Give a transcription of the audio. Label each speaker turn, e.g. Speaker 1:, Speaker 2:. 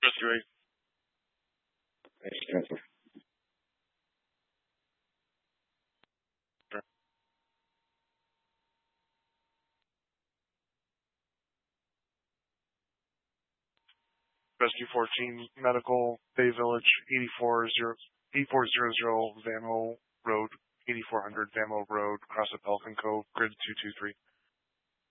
Speaker 1: Rescue 8.
Speaker 2: Transfer.
Speaker 1: Rescue 14, Medical, Bay Village, 8400 Vamo Road, 8400 Vamo Road, across the Pelican Cove, grid 223.